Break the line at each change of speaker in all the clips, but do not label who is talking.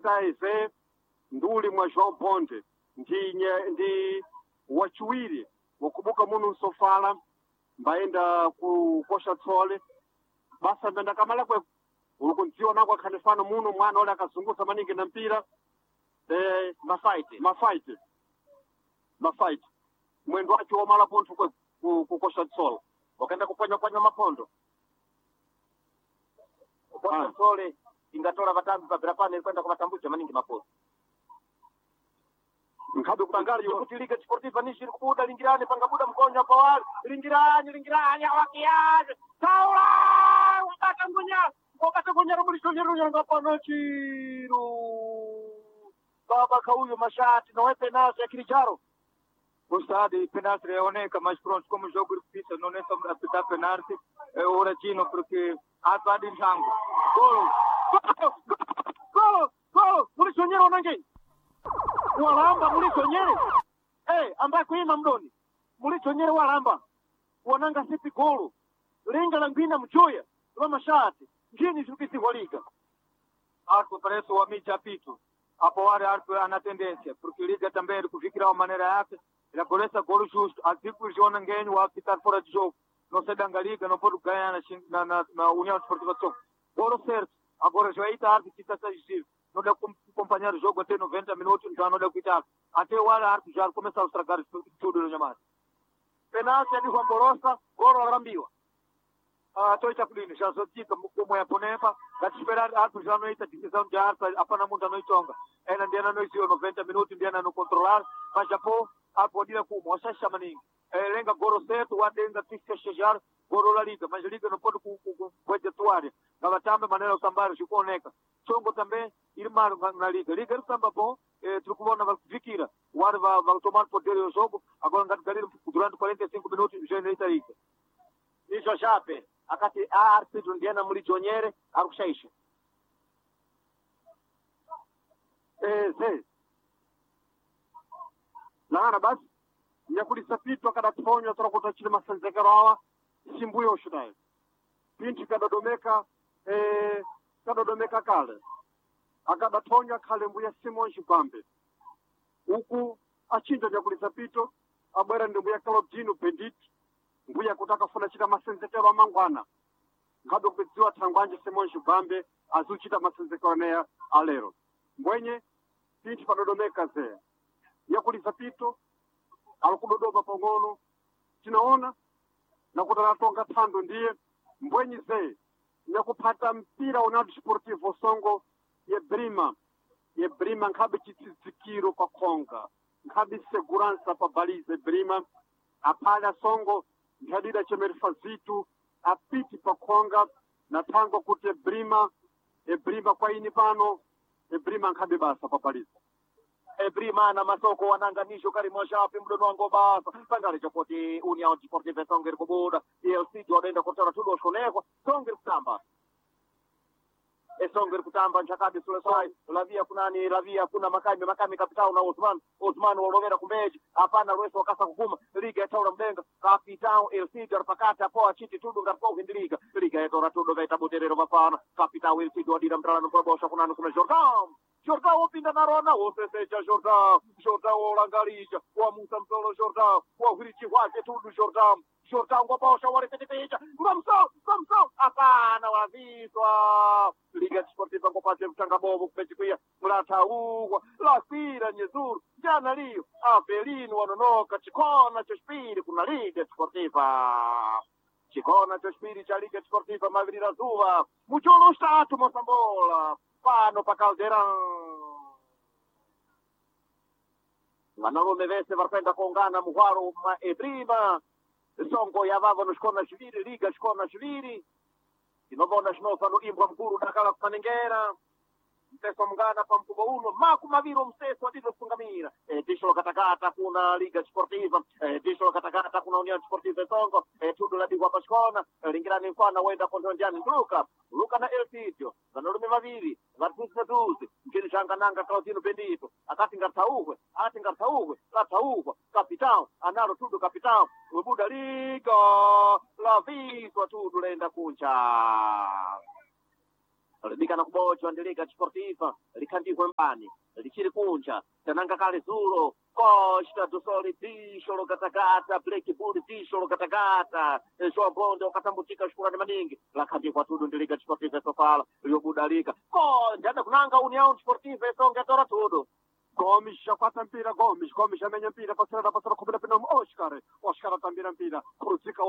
saize nduli mwa João Ponte ndi wachiwiri wakubuka muno nsofala mbaenda kukosha tsole basa mbenda kamala kwe ulikunziwa nako akhanefano muno mwana ole akazunguza maningi na mpira mafight mwendo wacho wamala ponto kwe kukosha tsole wakaenda kupanya mapondo
kukosha tsole ingatola vatambi pabirapane kwenda kuvatambuja maningi mapondo
nkhabe kutangali
kuti liga sportiva nishiri kubuda lingirani pangabuda mkonya pawali lingirani awakiaje taula wakata ngunya rumulishonyerunya ngapano chiro baba kauyo mashati na wepe nasi ya Kilicharo
Gostado, penalti reoneka, mas pronto, como o jogo repita, não é só apitar penalti, é o Ratino, porque há todo em jango.
Gol! Mulishonyero nange walamba mulishonyere ambaye kuima mdoni mulishonyere walamba wananga sipi golo linga la ngwina mchoya wa mashati ngini zukisi liga.
Arco parece o amigo apito. Hapo wale Arco ana tendência, porque liga também kufikira wa maneira yake, ila kolesa golo justo, asiku jona ngeni wa apitar fora de jogo. Não se danga liga, não pode ganhar na União Desportiva São. Golo certo. Agora já está Arco que está decisivo. Não dá acompanhar o jogo até 90 minutos, então não dá cuidado. Até o Arco já começa a estragar tudo no chamado.
Penalti ni Juan golo rambiwa.
Toita kulini, já zotika como é ponepa, da esperar Arco já não está decisão de Arco, apana muita não itonga. Ela ndiana não isio 90 minutos, ndiana não controlar, mas já pô, Arco dia como, essa chama ninguém. Lenga golo certo, o adenga tisca chegar, golo la liga, mas a liga não pode com atuar. Gava também maneira o sambar se conecta. Songo também irmão na liga. Liga ele também bom, trucubona vai ficar. O ar vai tomar poder do jogo, agora garir durante 45 minutos já não está liga.
Isso já pe. Akati arbitro ndiana mulishonyere akushaisha.
Nana basi nyakulisapitwa kadatfonyo torokuta chile masanzekero hawa simbuyo shudai pinchi kadodomeka kale akadatfonya kale mbuya Simon Shipambe huku achinja nyakulisapito abwera ndi mbuya Claudino Bendit mbuya kutaka funa chita masanzekero amangwana ngado kudziwa thangwanje Simon Shipambe azuchita masanzekero neya alero mbwenye pinchi kadodomeka ze nyakulisapito alikudodoba pang'ono tinaona na kutanatonga thando ndiye mbwenyi ze nyakupata mpira União Desportivo Songo ye brima nkhabe chitsitsikiro pa khonga nkhabe segurança pa balize brima aphala Songo nkhadida chemerifa zitu apiti pa khonga na thango kuti brima kwa ini pano brima nkhabe basa pa balize
Brima na masoko wananganisho karimo shapi mdono wango basa pangale chokoti União Desportiva Songo kubuda el sitio wanaenda kutana tudo shonekwa Songo kutamba Songo kutamba nchakadi sule sai lavia kuna makami kapitao na Osman walovera kumbeji hapana rweso wakasa kukuma liga ya taura mbenga kapitao el sitio arpakata poa chiti tudo ngapo liga ya taura tudo veta boterero mapana kapitao el sitio wadira mtralano probosha kuna Jordão opinda na rona, o seja Jordão o langarisha, o amusa mtolo Jordão, o griti wake tudo Jordão kwa posha wale teteja, vamos, apana waviswa, Liga Desportiva kwa pate mtanga bobo kupechikuia, mlata ugwa, lasira nyezuru, jana liyo, Avelino wanonoka, chikona chospiri kuna Liga Desportiva. Chikona chospiri cha Liga Desportiva mavirira zuva, mucholo statu mosambola, pano pa Caldeirão. Vanarume vese varpenda kuungana muhwaro ma Brima. Songo yavava no shkona shviri, liga shkona shviri. Inovona shnofa no imbwa mkuru nakala kumanengera. Mteso mgana pa mkubo uno, maku maviro mteso adizo fungamira. Tisho katakata kuna Liga Sportiva, tisho katakata kuna União Desportiva Songo, tudo la digwa pashkona, lingirani mfana wenda kontondiani Luka na El Sitio, vanarume vaviri, vartusi na duzi, mkini shangananga Claudino Bendito, akati ngartauhwe, kapitao, analo tudo kapitao, ubuda Liga, la viswa tudo lenda kuncha. libikana kubochwa ndi liga sportiva likhandikwe mbani lichiri kunja tananga kale zulo Costa do Sol tisho lokatagata Black Bull tisho lokatagata João Bonde okatambutika shukurani maningi lakhandikwa tudu ndi liga sportiva sofala yobudalika ko ndana kunanga União Sportiva esonga tora tudu
Gomes akwata mpira Gomes amenya mpira pasara khumira pino Oscar atambira mpira cruzika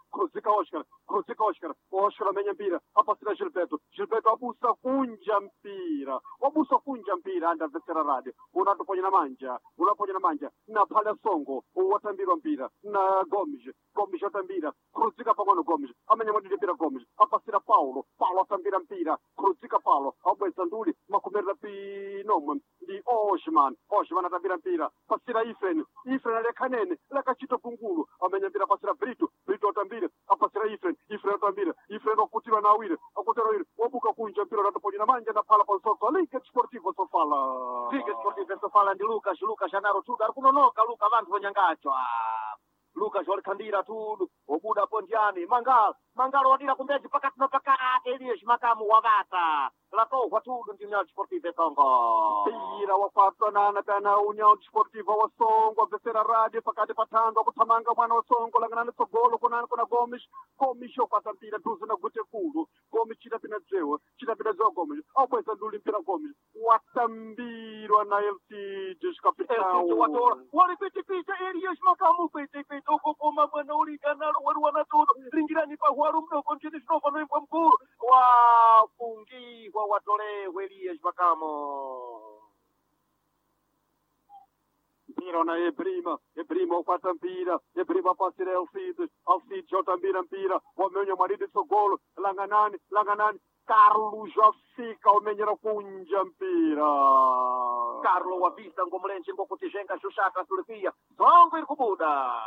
Oscar amenya mpira apasira Gilberto abusa kunja mpira anda vetera radio unatoponya na manja na phala songo watambirwa mpira na Gomes atambira cruzika pamano Gomes amenya mwandire mpira Gomes apasira Paulo atambira mpira cruzika Paulo abweza nduli makumerera pino ndi Osman atambira mpira pasira Ifren alekhanene lakachito kungulu amenya mpira pasira Brito atambira apasira Ifren atambira akutirwa na awire wabuka kunja mpira unatoponya na manja na phala pansoko Liga Sportiva Sofala ndi Lucas anaro tudo arikunonoka Lucas vantu vonyangachwa Lucas walikhandira tudo obuda pondiani mangalo wadira kumbeji pakati na pakati Elias makamu wavata latohwa tudo ndi União Desportiva Songo mpira wafatana kana União Desportiva wa Songo vesera radio pakati patando kuthamanga mwana wa Songo langana tsogolo kuna Gomes yokwata mpira tuzo na gute kulu Gomes chitapina dzewo Gomes akweza nduli mpira Gomes watambirwa na LC Descapitão
watora walipitipita Elias makamu pitipita ukokoma mwana ulikanalo waliwana tudo ringirani pa hwaru mdoko ntini sinofa noimba mkulu wafungiwa watolewe Elias makamu
mpira na Ebrima ukwata mpira Ebrima pasira Alcides jotambira mpira wamenya marido tsogolo langanani Carlos afika umenyera kunja mpira
Carlo wavista ngomulenje ngokutijenga shushaka sulifia Songo irikubuda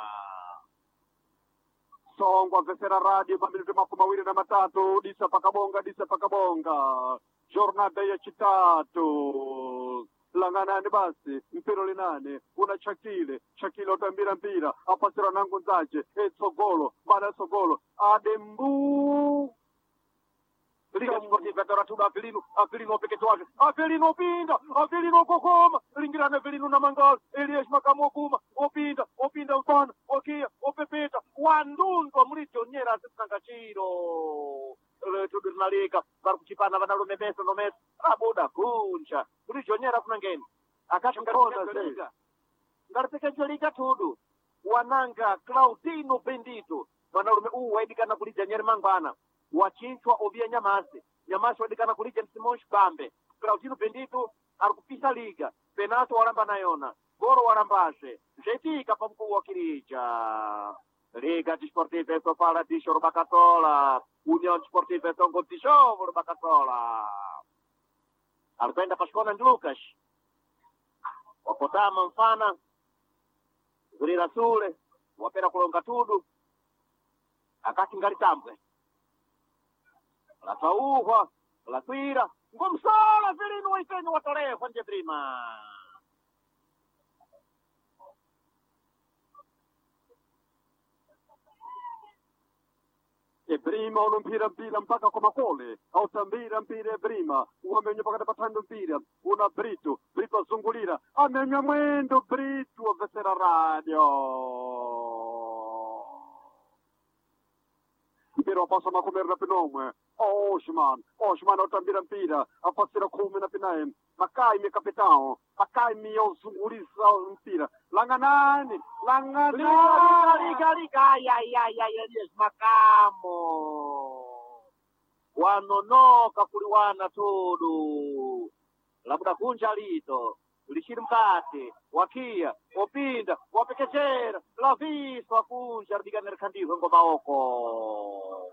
Songo avesera radio maminuto 23 disa pakabonga jornada ya chitatu langanani basi mpira linane una Chakile utambira mpira apasira nangu nzaje tsogolo baada tsogolo adembu
Liga Sportiva tora tudo Avelino peketwaje Avelino pinda Avelino kokoma ringirana Avelino na Mangal Elias makamokuma opinda utana okia opepeta wandundo mlito nyera tsangachiro tudo na liga barkuchipana vanalume beso no mes abuda kunja mlito nyera kuna ngeni akati liga ngaripekejwa liga tudo wananga Claudino Bendito vanalume waidikana kulija nyeri mangwana wachinchwa ovia Nyamasi wadikana kulija Simões Bambe Claudino Bendito arikupisa liga Penato waramba nayona Goro warambashe jetika pa mkuu wa kirija Liga Desportiva Sofala tisho Rubakatola União Desportiva Songo tisho Rubakatola alikwenda pashikona ndi Lucas wakotama mfana Zurira Sule wapera kulonga tudu akati ngalitambwe latauhwa lakwira ngomsola Avelino waitenyo watolewa nje Brima
Ebrima unumpira mpira mpaka kwa makole autambira mpira Ebrima wamenya pakati patando mpira una Brito azungulira amenya mwendo Brito avesera radio mpira wapasa makumerera pinomwe Osman autambira mpira apasira khumi na pinaye Makaimi kapitão Makaimi yauzunguliza mpira langanani
liga Elias makamo wanonoka kuliwana tudu labuda kunja lito lichiri mkati wakia opinda wapekechera laviso akunja lidiganira khandihwe ngomaoko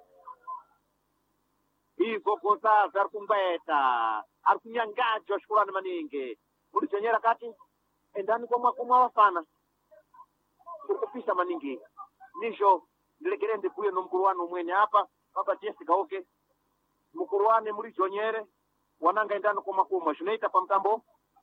izo kozaza arikumbeta arikunyangajwa shukurani maningi ulichonyera kati endani komwa wafana ukupisa maningi nisho ndilekerende kuye nomukuru wanu umwene apa papa Jessica oke mukuru wane mulichonyere wananga endani komwa zvinoita pamtambo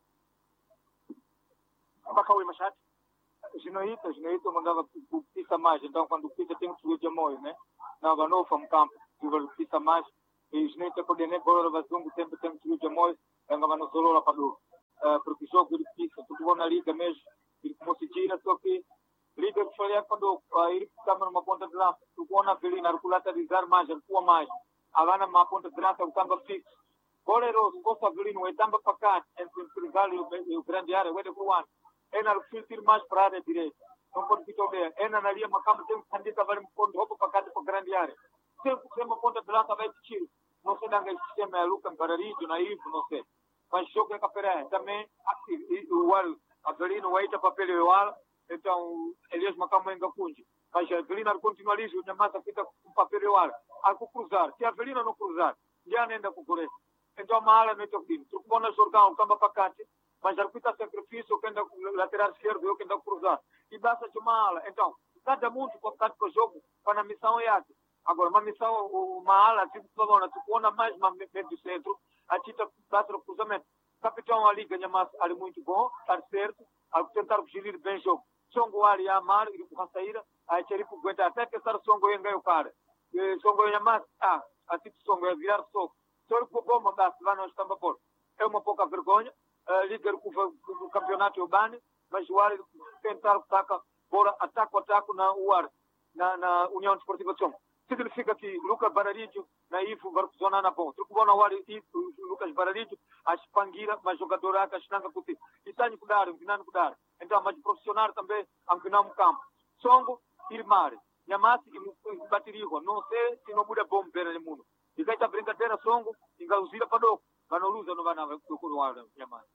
ambakawe mashati
zvinoita mandava kupisa mais então quando pisa tem que subir de moyo né não vanofa mkampo kupisa mais Isnete kodene bora bazungu tempo kiruja moyo anga manosolola padu. Porque jogo de pista, tudo na liga mesmo, ele conseguira só que liga de falhar quando ele estava numa ponta de lança, tu com a Felina, a culata de mais, a tua mais, a lá numa ponta de lança, o campo fixo. Goleiro, gosta de Felina, o tamba para cá, entre o Frigal e o grande área, o Eder Juan, é na filtro mais para a área direita. Não pode ficar bem, é na linha, mas campo tem que candidatar para um ponto roupa para cá, para a grande área. Sempre que uma ponta de lança vai de tiro, não sei se o sistema é Lucas Bararijo, Naívo, não sei. Mas jogo é capera também igual a Felina vai ter papel igual então eles macam ainda funge mas a Felina continua ali o Nyamasa fica com papel igual ao cruzar se a Felina não cruzar já nem dá concorrência então mala não tem tu bona jogar um campo pacate mas já fica sacrifício que anda lateral esquerdo eu que anda cruzar e basta de mala então cada muito com cada jogo para a missão é essa agora uma missão o mala tipo toda tu bona mais meio do centro a Tita bate o cruzamento. Capitão ali ganha mais ali muito bom, está certo. Ao tentar gerir bem o jogo. Songo ali a mar, ele com a saída, a Cheripo aguenta até que estar Songo em ganho o cara. Songo ganha mais, a Tita Songo é virar só. Só ele com bom mandar lá no Estamba por. É uma pouca vergonha. Líder com o campeonato urbano, mas o ar tentar atacar, bora ataque na UAR, na União Desportiva de São. Significa que Lucas Bararijo na IFU vai funcionar na ponta. O bom na hora Lucas Bararijo a espangira, mas jogador a casnanga kuti. E tá no cuidar, empinando cuidar. Então, mas profissional também empinando o campo. Songo Irmar, Nyamasi e Batirigo. Não sei se não muda bom pera no mundo. E daí tá brincadeira Songo, engauzira para do, para não luza não vai na procurar Nyamasi.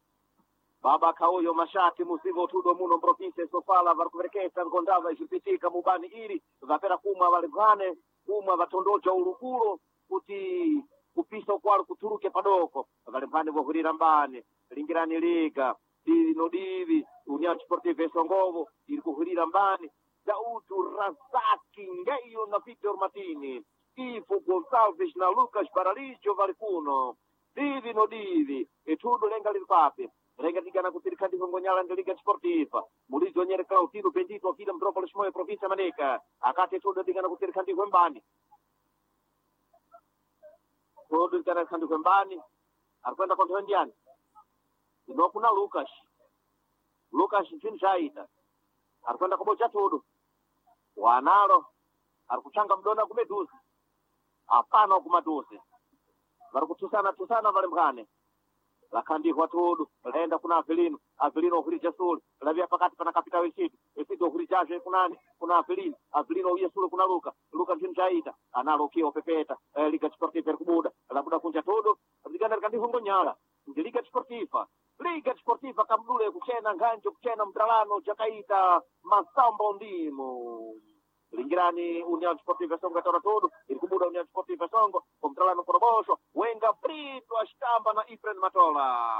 Baba Kauyo Mashati musivo tudo mundo province sofala varkuverketa ngondava ichipitika mubani iri vapera kuma valivane kuma vatondoja urukuro kuti kupisa ukwalo kuturuke padoko valivane vohurira mbane lingirani liga dino divi União Desportiva Songovo iri kuhurira mbane Daudu Razaki Ngeio na Vitor Martini Ivo Gonçalves na Lucas Bararijo Varicuno divi no divi e tudo lenga limpape Rega digana kutirikandi ngonyala ndi Liga Desportiva. Mulizo nyere Clautino Bendito akida Metrópolis moyo província Maneca. Akate tudo digana kutirikandi kwembani. Tudo digana kutirikandi kwembani. Arkwenda kontra ndiani. Ino kuna Lucas. Lucas Njinjaita. Arkwenda kubocha tudo. Wanalo arikuchanga mdona kumeduzi. Hapana kumaduzi. Varikutusana vale mkane. Lakandihwa tudo, laenda kuna Avelino uhurija sule, lavia pakati pana kapita Esido uhurijaje kunani, kuna Avelino uye sule kuna Luka Njinjaita, analo kio pepeta, Liga Desportiva Erkubuda, labuda kunja tudo, ligana kandihu ngonyala, Liga Desportiva kamdule kuchena nganjo, kuchena mdralano, Jakaita, Masambo ndimo. Lingirani União Desportiva Songo atora tudo, Erkubuda União Desportiva Songo, Comtralano Corobosho, Wenga Brito Astamba na Ifren Matola.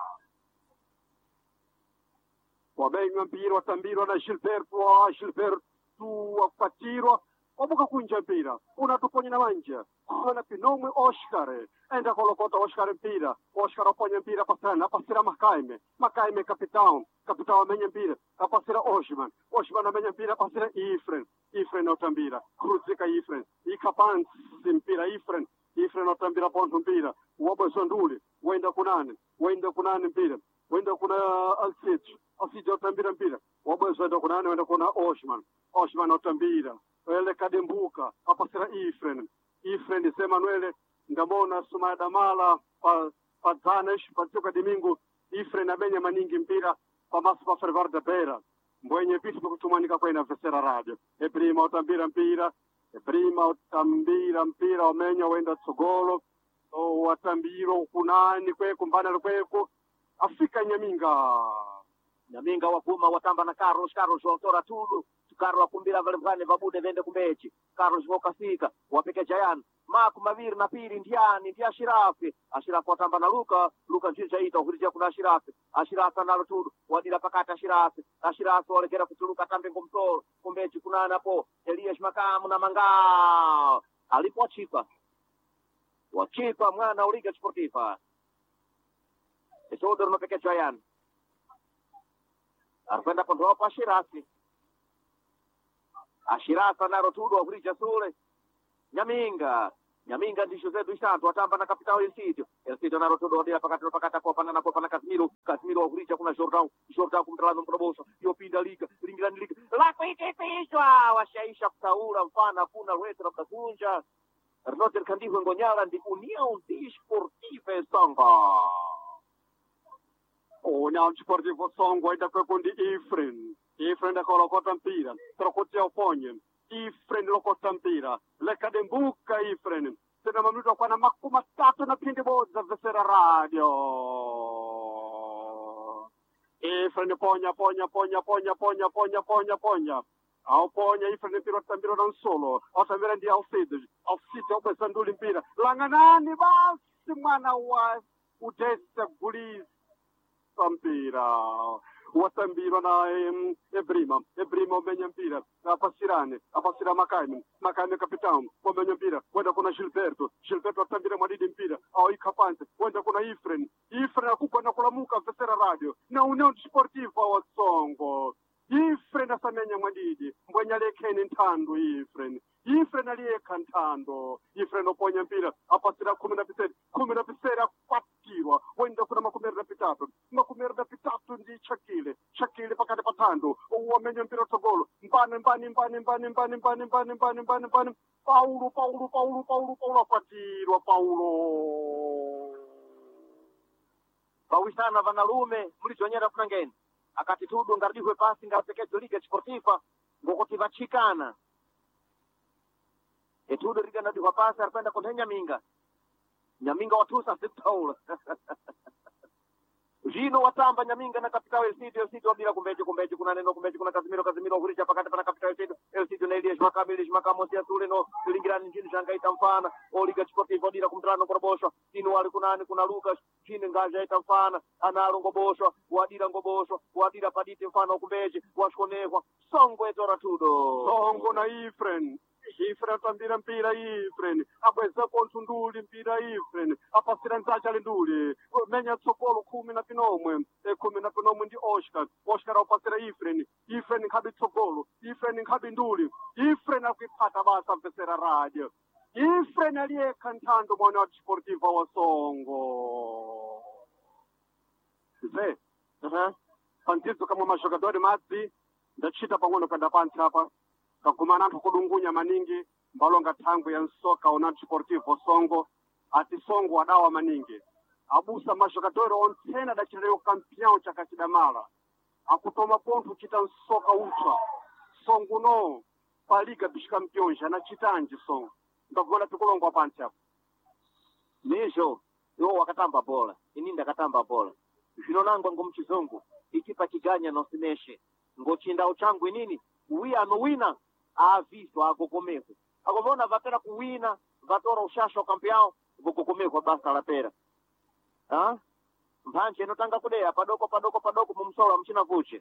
Wamenywa mpira watambirwa na Gilberto wapatirwa obuka kunja mpira unatuponya na manja kuna pinomwe Oscar enda kolokota Oscar mpira Oscar aponya mpira pasira Makaime capitão amenya mpira pasira Osman amenya mpira pasira Ifren otambira cruzika Ifren ikapansi mpira Ifren otambira ponto mpira wabo Sonduli wenda kunani mpira wenda kuna Alcide otambira mpira wabo wenda kuna Osman otambira ele kadembuka apasira Ifren Semanuele ndamona sumada mala pa Danesh pa tioka domingo Ifren amenya maningi mpira pa masu pa fervar da beira mbwenye pisi kutumanika kwa inavesera radio prima otambira mpira omenya wenda tsogolo watambiro kunani kweku mbana kweku Afrika
Nyaminga wakuma watamba na Carlos watora tudo Carlos akumbira valivane vabude vende kumbechi Carlos vokasika wapeke Jayan Maku Maviri na piri ndiani ndia Ashirafi watamba na Luka Njinjaita uhurija kuna Ashirafi analo tudo wadila pakati Ashirafi walekera kutuluka tambe ngomtoro kumbechi kuna napo Elias Makamu na Mangao alipo wachipa mwana Liga Desportiva Esodo mapeke Jayan Arkwenda kondopa Ashirafi anaro tudo ahurija sule Nyaminga Nyaminga ndi José dos Santos atamba na Capital Elcidio naro todo odea pakati kopana Casimiro wakurija kuna Jordão kumtalano mproboso yopinda liga lingirani liga la kuitipishwa washaisha kutaula mfana kuna Retro Kakunja Renoter Kandiho Ngonyala ndi União Desportiva Songo.
União Desportiva Songo ainda foi com Ifren da colocou Tampira, trocou o Ponye. Ifren loko Tampira, leka dembuka Ifren. Tena mamuto kwa na makuma tatu na pindi boza Vesera Radio. Ifren ponya. Ao ponya Ifren piro Tambiro non solo, ao Tambiro ndi ao Cid ao pesanduli mpira. Langanani basi mwana wa udese guliz Tampira. Watambira na Ebrima umenya mpira apasira Makaime capitão umenya mpira wenda kuna Gilberto atambira mwadidi mpira au ikapante wenda kuna Ifren akukwa na kulamuka Vesera Radio na União Desportiva wa Songo. Ifren asamenya mwadidi mbwenya lekeni ntando Ifren aliyeka ntando Ifren oponya mpira apasira 10 kwatirwa wenda kuna makumeri na pitatu ndi Shakile pakati patando wamenya mpira togolo mbani Paulo apatirwa
Bawisana vanalume mulizonyera kunangeni akati tudo ngardiwe pasi ngasekedzo Liga Desportiva ngokoti vachikana etudo Liga nadiwa pasi aripenda kontenya Nyaminga watusa sitaula Jino watamba Nyaminga na Capital Elcidio wabila kumbeji kuna neno kumbeji kuna Casimiro hurisha pakati pana Capital Elcidio na Elias Makamosi Asule no Lingirani njini Shangaita mfana o Liga Desportiva odira kumtrano korobosho Tino wali kuna Lucas Jini ngaja ita mfana analo ngobosho wadira paditi mfana okumbeji washkonehwa Songo etora tudo
Songo na Ifren tambira mpira Ifren akweza kontu nduli mpira Ifren apasira nzacha linduli menya tsokolo 10 ndi Oscar apasira Ifren nkhabi tsokolo Ifren nkhabi nduli Ifren akuipata basa Vesera Radio Ifren aliyeka ntando mwana wa Desportiva wa Songo pantizo kama mashogadori madzi ndachita pang'ono kanda pansi apa kagumana anthu kudungunya maningi mbalonga thangwe ya nsoka União Desportiva Songo ati Songo adawa maningi abusa mashogadori ontsena dachileo kampião chakachidamala akutoma ponto chita nsoka ucha Songo no paliga bishkampiões anachitanji Songo ndagona tikulongwa pansi apa
Nijo yo wakatamba bola ininda katamba bola zvinonangwa ngomchizungu ikipa chiganya nosimeshe ngochinda uchangu inini uwi anowina aviso agogomeho agovona vatera kuwina vatora ushasho kampeão vogogomeho basa la pera mphanje inotanga kudeya padoko mumsola mchina vuche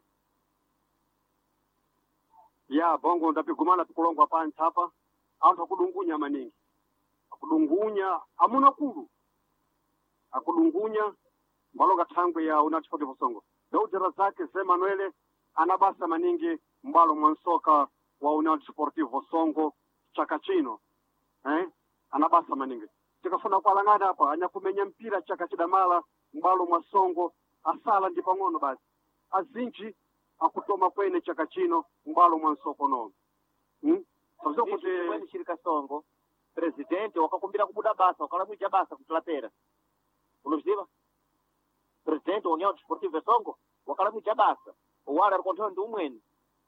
ya bongo ndapigumana tikulongwa pansi apa anthu akudungunya maningi akudungunya amuna kulu akudungunya mbalonga thangwe ya União Desportiva Songo daudira zake Zemanuele anabasa maningi mbalo mwansoka wa União Desportiva Songo chaka chino anabasa maningi tikafuna kualangana hapa anyakumenya mpira chaka chidamala mbalo mwa Songo asala ndi pang'ono basi azinji akutoma kwene chaka chino mbalo mwansoko no
sababu kuti shirika Songo presidente wakakumbira kubuda basa wakalamwija basa kutlatera unoziva presidente wa União Desportiva Songo wakalamwija basa wala alikontrol ndi umweni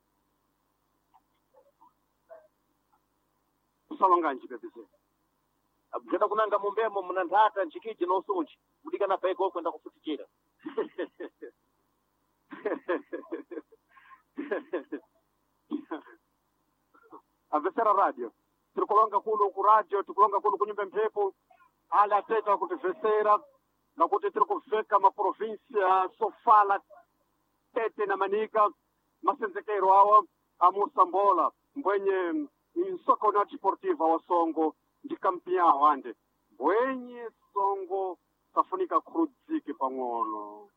salonganji kabisa
abjeda kunanga mumbemo mnandata nchikiji no sunji kudika na pego kwenda kufutikira
Vesera Radio tirikulonga kuno ku radio tirikulonga kuno kunyumba mphepo ala teta kuti Vesera na kuti tiri kuveka maprovinsia Sofala Tete na Manika masenzekero awa amusambola mbwenye nsoka União Desportiva wa Songo ndi campeão ande mbwenye Songo safunika krudziki pang'ono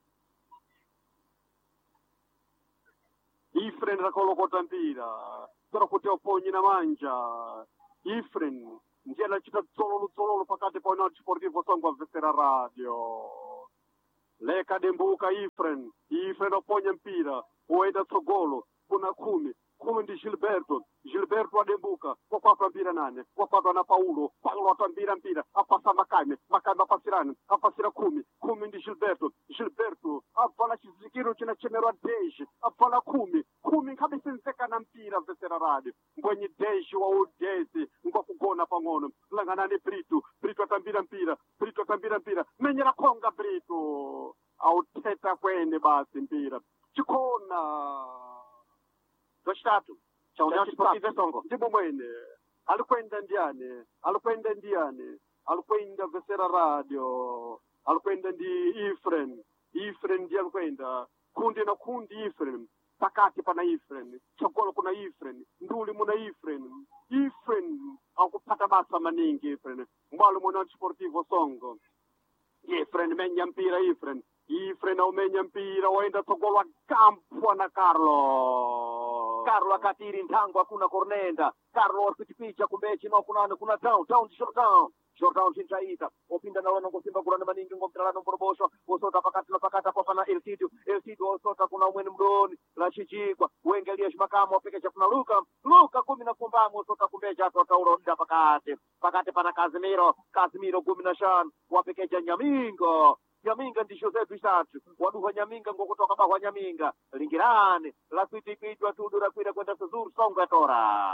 Ifren rakolokota mpira tira kuti oponyi na manja Ifren ndiye anachita dzololo pakati pa União Desportivo Songo Vesera Radio. Leka Dembuka Ifren aponya mpira uenda tsogolo kuna kumi ndi Gilberto adembuka wakwatwa mpira nane wakwatwa na Paulo atambira mpira apasa Makame apasira kumi ndi Gilberto avala chizikiro chinachemerwa Deji avala kumi nkhabisenzeka na mpira Vesera Radio mbwenye Deji wa Udesi ngwakugona pang'ono langanani Brito atambira mpira menyera khonga Brito authetha kwene basi mpira chikhona
Gostado. Cha União Desportiva Songo.
Ndipo mwene alikwenda ndiane alikwenda Vesera Radio alikwenda ndi Ifren ndiye alikwenda kundi Ifren pakati pana Ifren chokolo kuna Ifren nduli muna Ifren akupata basa maningi Ifren mwalo muna Desportivo Songo Ifren menya mpira Ifren aumenya mpira waenda tsogolo akampwa na Carlo
akatiri nthango hakuna Cornenda. Carlo wasikuchipicha kumbechi no kuna down Jordan chinchaita opinda na wana ngosimba kurana maningi ngomtralano mporobosho osota pakati kwa pana Elcidio osota kuna umweni mdoni la chichikwa wengelia shimakamo wapekecha kuna Luka kumi na kumbamo osota kumbecha asota uronda pakati pana Casimiro 15 wapekecha Nyaminga ndi José Bisatu waduha Nyaminga ngokutoka bahwa Nyaminga lingirane la kuitipidwa tudura kwenda Sezuru Songo atora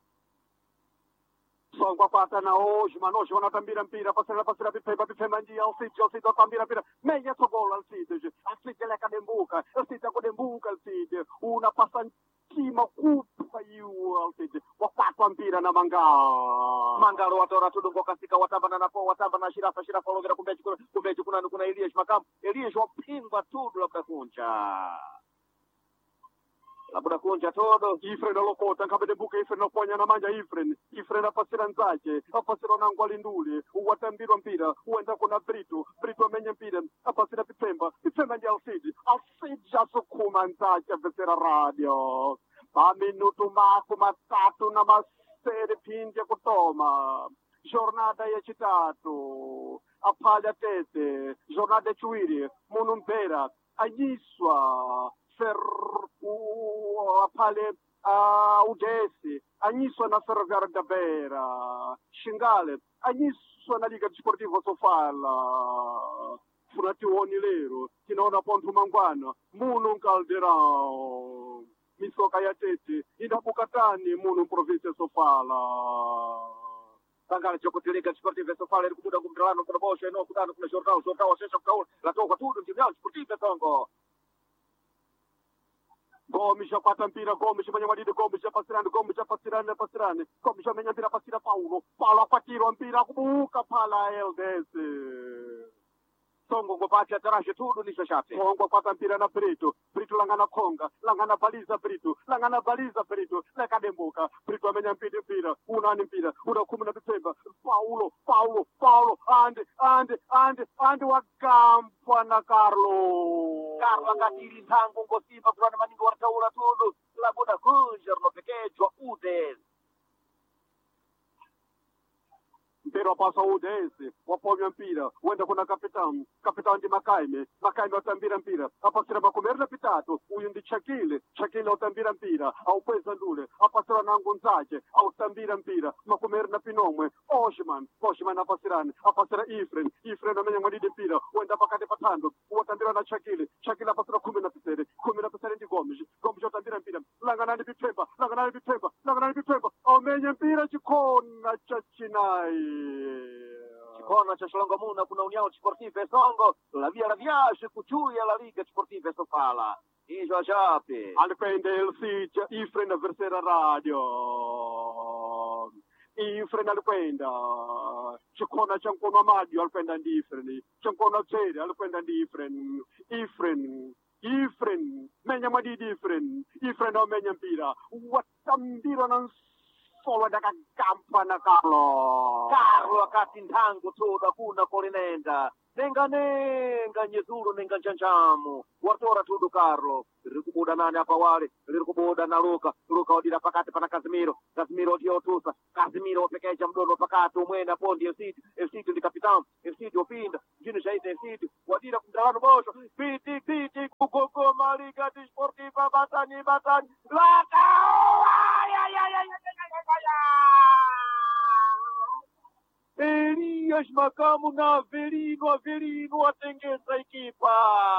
Songo apata na hoje manojo wanatambira mpira pasira bipemba ndia Alcide atambira mpira meia tsogolo Alcide leka Dembuka Alcide una passa kima kupa yu Alcide wakatwa mpira na
Mangalo watora tudo ngokasika watamba na shirafa logera kumbechi kuna Elias Makam Elias wapingwa tudo la kunja labuda kunja todo
Ifren alokota nkabe Dembuka Ifren aponya na manja Ifren apasira nzake apasira na ngwali nduli watambirwa mpira uenda kuna Brito amenya mpira apasira Pipemba ndi Alcide jasukuma nzake Vesera Radio minuto matatu na masere phindi kutoma jornada yachitatu aphala tete jornada yachiwiri munhu mpera anyiswa aphale Udesi anyiswa na Ferroviário da Beira Xingale anyiswa na Liga Desportiva Sofala furatiwoni lero tinaona ponto mangwana muno Caldeirão misoka ya tete indabukatani muno província Sofala
Tangala Liga Desportiva Sofala ele kubuda kumtralano kuna bosho eno kudano kuna Jornal wasesha kukaula latoka tudo União Desportiva Songo
Gomes apata mpira Gomes mwenye madidi Gomes apasirane Gomes amenya mpira pasira Paulo apatirwa mpira kubuka pala LDS
Songo ngopati ataraje tudo nisho shate
Songo apata mpira na Brito langana konga langana baliza Brito leka Dembuka Brito amenya mpira unani mpira una kumi na Pipemba Paulo ande wakampwa na Carlo
akatiri nthango ngosimba kurana maningi wartaula tudo labuda kunja rinopekechwa Udes
mpira wapasa Udesi waponya mpira uenda kuna kapitani ndi Makaime watambira mpira apasira makumeri na pitatu uyu ndi Chakile utambira mpira aupweza ndule apasira nangu nzake autambira mpira makumeri na Pinomwe Oshman apasira Ifren amenya mwadidi mpira uenda pakati patando uwatambira na Chakile apasira kumi na pisere ndi Gomes utambira mpira langanani Pipemba amenya mpira chikhona chachinayi
Chikona cha Shalongo Muna kuna União Desportiva Songo la viagem kuchuya la Liga Desportiva Sofala Ijo Ajape
alikwenda Elcidio Ifren na Vesera Radio Ifren alikwenda chikona cha mkono Amadio alikwenda ndi Ifren chikona Chede alikwenda ndi Ifren menya madidi Ifren amenya mpira watambira na solo dakakampa na Carlo
akati nthango tudo kuna Cornenda nenga nyezulo nenga njanjamu watora tudo Carlo lirikubuda nani hapa wale lirikubuda na Luka odira pakati pana Casemiro odiotusa Casemiro opekeja mdono pakati umwena pondi FC ndi kapitano FC opinda jini shaita FC wadira kumdalano bosho piti kukogoma Liga Desportiva batani laka Elias Makamu na Avelino atengeza ikipa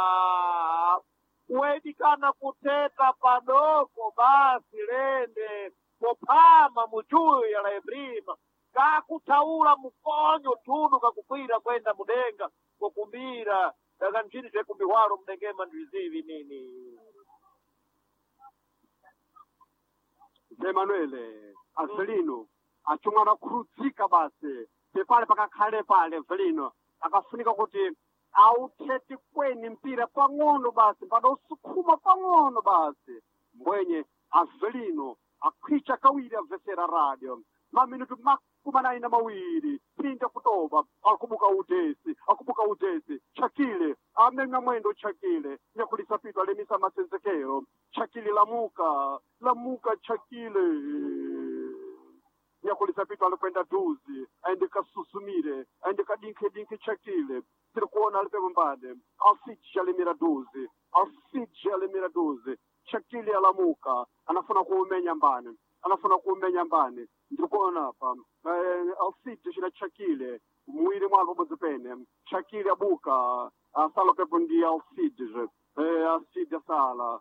wedikana kuteta padoko basi lende kopama mujuyo ya Ibrahima kakutaula mukonyo tudu kakupira kwenda mudenga kokumbira daga mchini chekumbiwaro mdengema ndizivi nini
Emanuele Avelino achungana kurudzika basi pale pakakhale pale Avelino akafunika kuti autheti kweni mpira pang'ono basi padausukhuma pang'ono basi mbwenye Avelino akhwicha kawiri avesera radio maminutu makumanayi na mawiri pinda kutoba akubuka utesi Chakile amenya mwendo Chakile nyakulisa pito alemisa masenzekero Chakile lamuka Chakile nyakulisa pito alikwenda duzi aende kasusumire aende kadinke Chakile tiri kuona alipepo mbade alfiji alemira duzi Chakile alamuka anafuna kuumenya mbane ndiri kuona hapa alfiji china Chakile mwiri mwalo bozipene Chakile abuka asala pepo ndi alfiji asala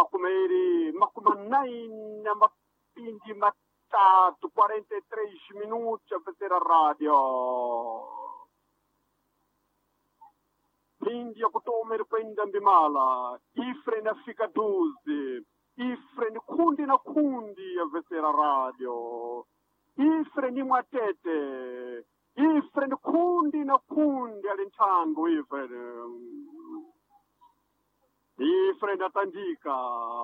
makumanai na mapindi matatu 43 minuti a vedere radio pindi ya kutomeri kwenda mbimala ifreni afika duzi ifreni kundi na kundi a vedere radio ifreni mwatete ifreni kundi na kundi alinthango ifreni atandika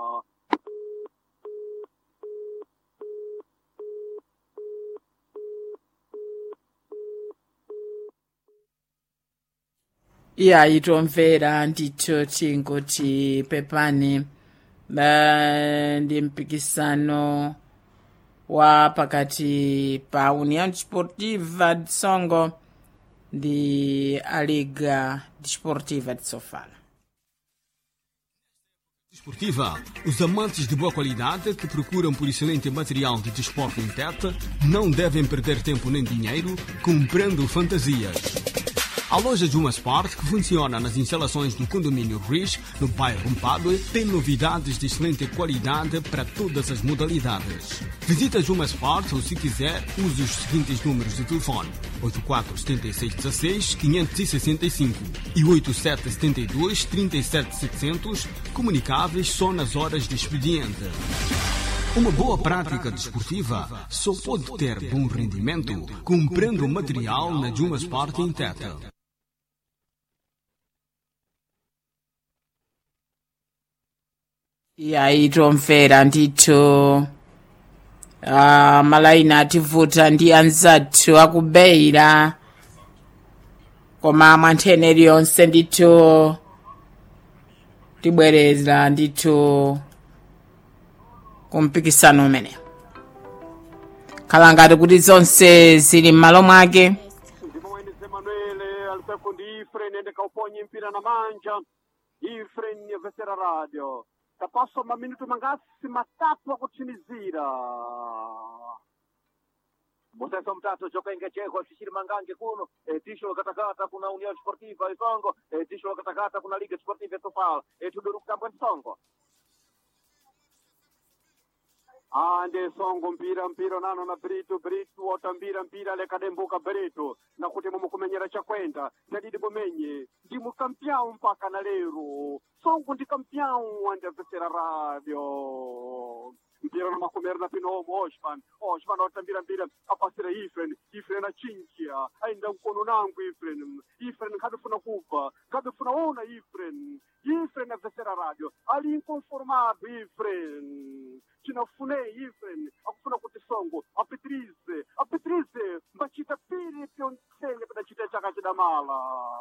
itomvera ndithu tingoti pepani ndi mpikisano wa pakati pa União Desportiva de Songo ndi a Liga Desportiva de Sofala.
Desportiva. Os amantes de boa qualidade que procuram por excelente material de desporto em teta não devem perder tempo nem dinheiro comprando fantasias. A loja Juma Sport, que funciona nas instalações do condomínio Riz, no bairro Mpadue, tem novidades de excelente qualidade para todas as modalidades. Visita Juma Sport ou, se quiser, use os seguintes números de telefone: 847616-565 e 8772-37700, comunicáveis só nas horas de expediente. Uma boa prática desportiva só pode ter bom rendimento comprando material na Juma Sport em Teta.
Tomvera ndithu malaina ativuta ndi anzathu akubeira koma mwanthene liyonse ndithu tibwereza ndithu kumpikisano umene khala ngati kuti zonse zili m'malo mwake.
ndimomwene Emanuele alipepo ndi ifreni ende kauponye mpira na manja ifreni yavesera radio tapaso maminutu mangasi matatu akutimizira
Museso mtatu chokenge cheko shishiri mangange kuno tisho katakata kuna União Desportiva Isongo tisho katakata kuna Liga Desportiva Sofala tuduru kutambwa Isongo
ande Songo mpira nano na Brito watambira mpira lekadembuka Brito na kuti mumukumenyera chakwenda ndadidi bumenye ndimu kampião mpaka na lero Songo ndi kampião ande avesera radio mpira na makomera na pinomo Osman watambira mpira apasira Ifren achinjia ainda mkono nangu Ifren kadufuna kuva kadufuna ona Ifren avesera radio ali inconformado Ifren chinafune Ifren akufuna kuti songo apetrize mbachita pili pionsenye pedachita chaka chidamala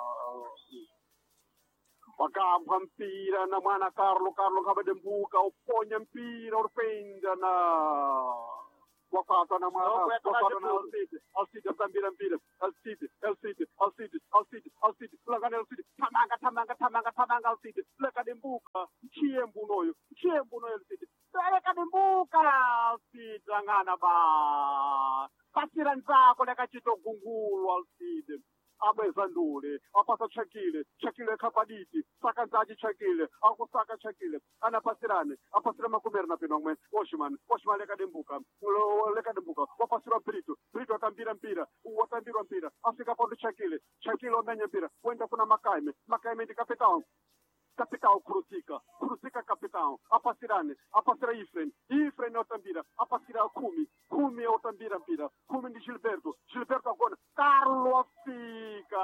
wakambwa mpira na mwana Carlo kabadembuka uponya mpira urupenda na wakwatwa na mwana Alcide atambira mpira Alcide ulangana Alcide tamanga Alcide lekadembuka mchiembu noyo Alcide lekadembuka Alcide langana ba pasira nzako lekachito gungulu Alcide abweza ndule apasa Chakile kapaditi saka nzaji Chakile akusaka Chakile anapasirane apasira makumera na pinomwe Osman lekadembuka wapasira Brito atambira mpira afika pondo Chakile omenye mpira wenda kuna Makaime ndi kapitao kurusika kapitao apasira Ifren otambira apasira kumi otambira mpira kumi ndi Gilberto akona Carlo afika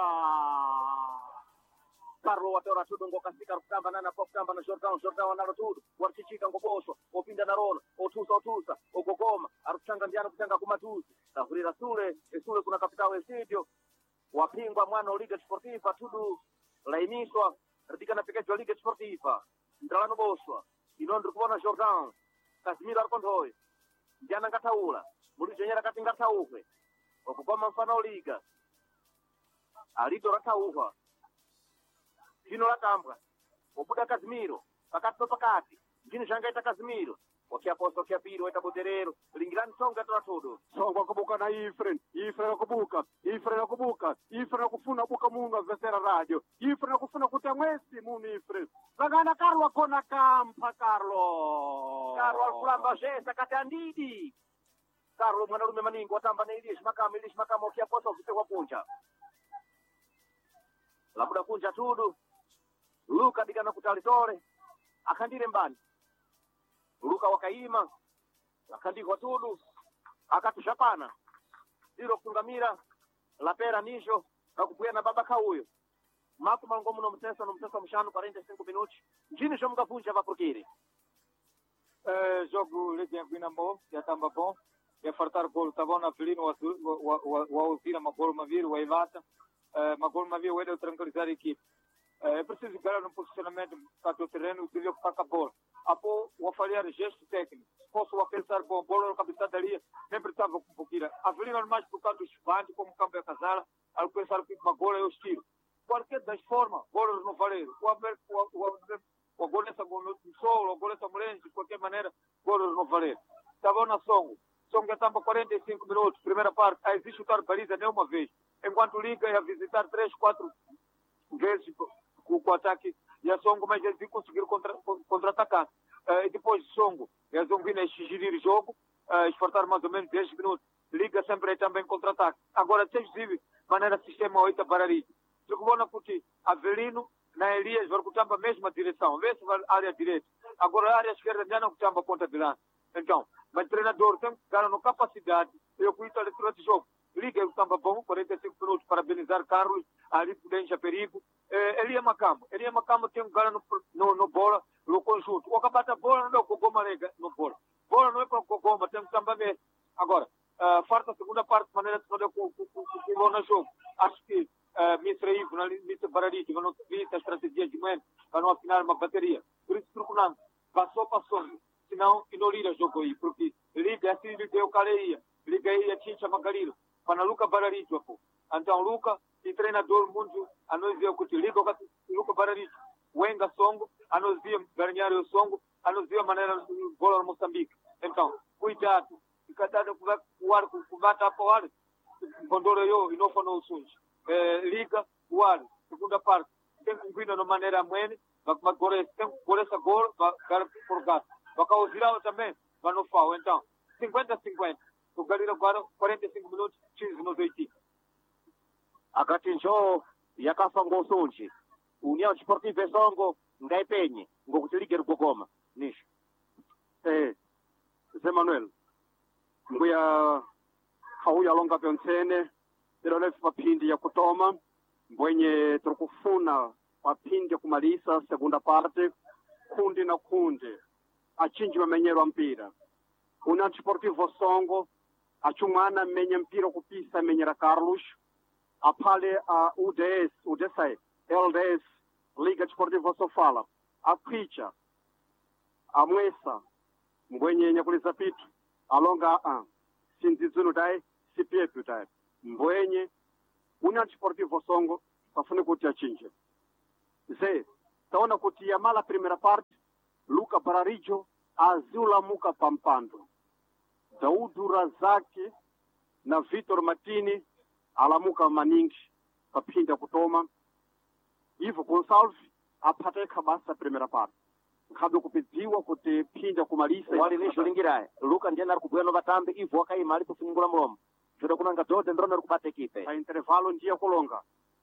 Carlo watora tudo ngokasika kutamba na Jordan wanalo tudo warchichika ngoboso opinda na rona otusa ogogoma aruchanga ndiano kutanga kumatuzi tahurira sule kuna kapitao Esidio wapingwa mwana wa Liga Sportiva tudo lainiswa radika na pekejo wa Liga Sportiva ndalano boswa inondo kubona Jordan Casimiro arkondoy ndiana ngataula muri jenyera kati ngatauke okugoma mfano Liga alito ratauha kino latambwa obuda Casimiro pakati ngini shangaita Casimiro wakiaposto kiapiro eta boterero lingirani songa todo
songo akubuka na Ifren akufuna buka mungu avesera radio Ifren akufuna kutia mwesi munu Ifren lagana Carlo akona kampa Carlo
alfulamba jesa kati andidi Carlo mwanarume maningo watamba na ilish makamo wakiaposto vite kwa punja labuda punja tudu Luka digana kutalitore akandire mbani Luka wakaima akandikwa tudu akatushapana ilo kungamira lapera nisho nakupuyana babaka huyo maku mangomu no mtesa mshanu 45 minutos njini shomuka punja vaprokiri
jogo legia guinambo ya tamba bom ya fartar gol tabona Avelino wa usira magol maviri wa Ivata magol maviri wede tranquilizar a equipe é preciso ganhar no posicionamento do terreno e o tocar a bola. Após o falhar gesto técnico, posso pensar com a bola no cabeça da linha, sempre estava com um pouquinho. A Avelino mais por causa do espanto, como campo é casar, ao pensar que uma bola é o estilo. Qualquer das formas, bolas não valem. O gol essa no solo, o gol essa mulher, de qualquer maneira, bolas não valem. Estava na Songo estava 45 minutos, primeira parte, a existe chutar baliza nem uma vez. Enquanto o Liga ia visitar 3-4 vezes com o ataque e a Songo, mas eles conseguiram contra-atacar. E depois Songo, eles vão vir a exigir o jogo, esforçar mais ou menos 10 minutos. Liga sempre é também contra-ataque. Agora, se vive maneira sistema 8 para ali. Se o na Puti, Avelino, na Elias, vai escutar a mesma direção, a mesma área direita. Agora, a área esquerda já não escuta a ponta de lança. Então, mas o treinador tem que dar uma capacidade. Eu cuido da leitura de jogo. Liga o tamba bom, 45 minutos, parabenizar Carlos, ali prudência, perigo. Ele é Macamo tem um cara no bola, no conjunto. O acabado da bola não é o Cogoma no bola. Bola não é para o Cogoma, tem que tamba mesmo. Agora, falta a segunda parte, maneira de fazer com o jogo. Acho que Mr. Ivo, Mr. Barariti, que não vi essa estratégia de manhã, para não afinar uma bateria. Por isso, procurando, passou, senão, e não lira jogo aí, porque Liga assim, deu caleia, Liga aí a Tincha Magalino, para Luca Barariti, então Luca, e treinador mundo, a nós viu que Liga, Luca Barariti, Wenga Songo, a nós viu ganhar o Songo, a nós viu a maneira de bola no Moçambique. Então, cuidado, e cada um o arco, o bata para o ar, quando eu e não foi no Sul. Liga, o ar, segunda parte, tem cumprido de maneira ruim, mas por essa bola, vai por gato. Vai causar também, vai no FAO. Então, 50-50. O Galera agora, 45 minutos, 15 nos 80.
Akatincho, Yakasongo Sunchi, União Desportiva Songo, Ngaipenye, Ngokutiliga Rugogoma, Nish.
Zé Manuel mbuya hauya longa pyontsene lero lefu paphindi ya kutoma mbwenye turikufuna paphindi ya kumalisa segunda parte kundi na kundi achinji mamenyero mpira União Desportivo Songo achumwana menye mpira kupisa menyera Carlos apale a UDS LDS Liga Desportiva Sofala akwicha amwesa mbwenye nyakuliza pitu alonga sinzizunu dai sipietu dai mbwenye União Desportivo Songo pafune kuti achinje ze taona kuti ya mala primeira parte Luca Bararijo azula muka pampando Daudu Razaki na Vitor Matini alamuka maningi papinda kutoma Ivo Gonçalves apateka basa primeira parte nkabyo kupidziwa kuti pinda kumalisa
wali nisho lingiraye Luka ndiye nari kubweno batambe Ivo akaima ali kufungula mlomo Joda kunanga dote ndrona rukubata ekipe
pa intervalo ndiye kulonga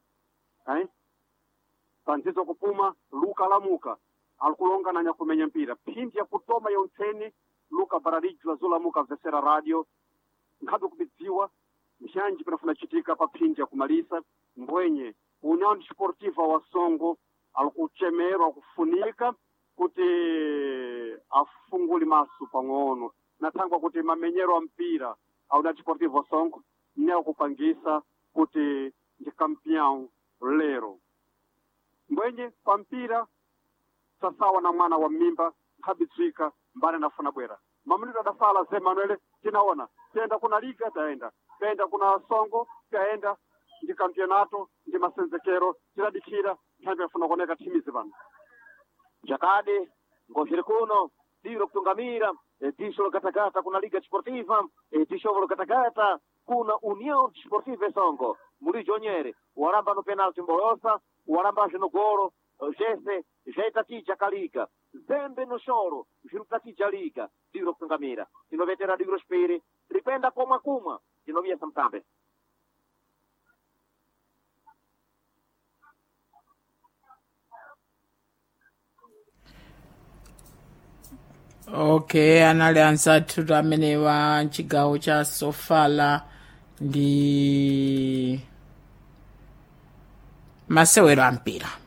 panzizo kupuma Luka alamuka alikulonga na nyakumenya mpira pindi ya kutoma yontseni Luca Bararijo azula muka vesera radio nkabyo kupidziwa mshanji pinafuna chitika pa pindi ya kumalisa mbwenye União Desportiva wa Songo alikuchemerwa kufunika kuti afunguli masu pang'ono natangwa kuti mamenyero wa mpira a União Desportiva wa Songo neo kupangisa kuti ndi campeão lero mbwenye pa mpira sasawa na mwana wa mimba nkhabitswika mbane nafuna bwera mamunito adasala Zé Manuel tinaona tenda kuna liga taenda tenda kuna Songo taenda ndi campeonato ndi masenzekero tiradikira nthambi yafuna kuoneka timizi pano
Jakade ngoshiri kuno tiro kutungamira tisho lokatakata kuna Liga Desportiva tisho lokatakata kuna União Desportiva Songo mulijo nyere waramba no penalti mbolosa waramba no golo jese jaitaticha kaliga zembe no choro jirutaticha liga tiro kutungamira tinovetera digro spiri ripenda koma kuma tinovia samtambe
Okay, analianza tu amene wa chigawo cha Sofala ndi masewero ampira.